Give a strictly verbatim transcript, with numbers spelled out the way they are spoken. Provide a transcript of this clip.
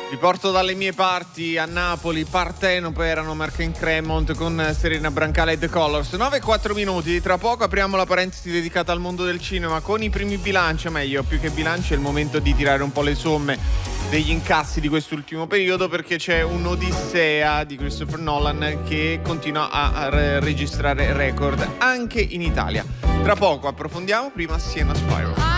Riporto dalle mie parti a Napoli, Partenope erano Mark and Cremont con Serena Brancale e The Colors. nove e quattro minuti, tra poco apriamo la parentesi dedicata al mondo del cinema con i primi bilanci, o meglio, più che bilanci è il momento di tirare un po' le somme degli incassi di quest'ultimo periodo, perché c'è un'odissea di Christopher Nolan che continua a registrare record anche in Italia. Tra poco approfondiamo, prima Siena Spiral.